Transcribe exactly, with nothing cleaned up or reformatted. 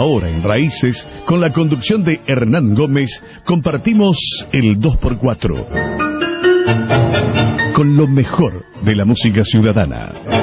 Ahora en Raíces, con la conducción de Hernán Gómez, compartimos el dos por cuatro con lo mejor de la música ciudadana.